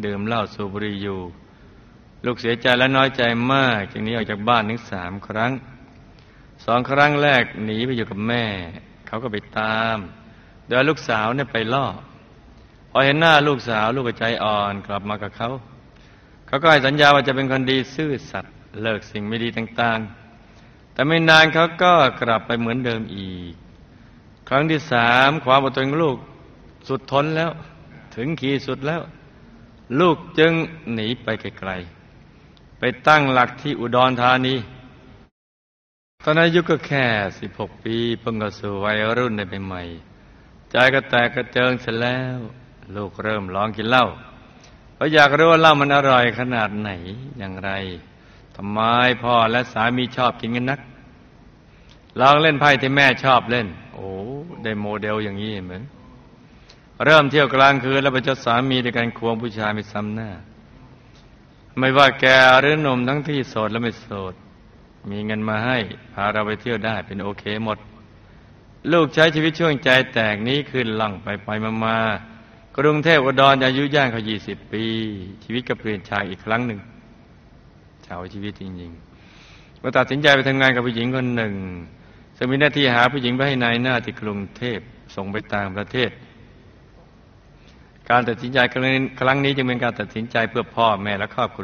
ดื่มเหล้าสูบบุหรี่อยู่ลูกเสียใจและน้อยใจมากจึงหนีออกจากบ้านถึง3 ครั้ง2 ครั้งแรกหนีไปอยู่กับแม่เขาก็ไปตามโดยลูกสาวเนี่ยไปล่อพอเห็นหน้าลูกสาวลูกก็ใจอ่อนกลับมากับเขาก็ให้สัญญาว่าจะเป็นคนดีซื่อสัตย์เลิกสิ่งไม่ดีต่างๆแต่ไม่นานเขาก็กลับไปเหมือนเดิมอีกครั้งที่3ความอดทนของลูกสุดทนแล้วถึงขีดสุดแล้วลูกจึงหนีไปไกลๆไปตั้งหลักที่อุดรธานีตอนอายุก็แค่16 ปีเพิ่งเข้าสู่วัยรุ่นในใหม่ๆใจก็แตกกระเจิงเสร็จแล้วลูกเริ่มลองกินเหล้าเพราะอยากรู้ว่าเหล้ามันอร่อยขนาดไหนอย่างไรทำไมพ่อและสามีชอบกินกันนักลองเล่นไพ่ที่แม่ชอบเล่นโอ้ได้โมเดลอย่างนี้เหมือนเริ่มเที่ยวกลางคืนแล้วไปเจ้าสามีด้วยการควงผู้ชายไปซ้ำหน้าไม่ว่าแกหรือหนุ่มทั้งที่โสดและไม่โสดมีเงินมาให้พาเราไปเที่ยวได้เป็นโอเคหมดลูกใช้ชีวิตช่วงใจแตกนี้ขึ้นล่องไปมากรุงเทพอุดรอายุย่างเขา20 ปีชีวิตก็เปลี่ยนชายอีกครั้งหนึ่งชาวชีวิตจริงๆเมื่อตัดสินใจไปทำงานกับผู้หญิงคนหนึ่งซึ่งมีหน้าที่หาผู้หญิงไปให้นายหน้าที่กรุงเทพส่งไปต่างประเทศการตัดสินใจครั้งนี้จึงเป็นการตัดสินใจเพื่อพ่อแม่และครอบครัว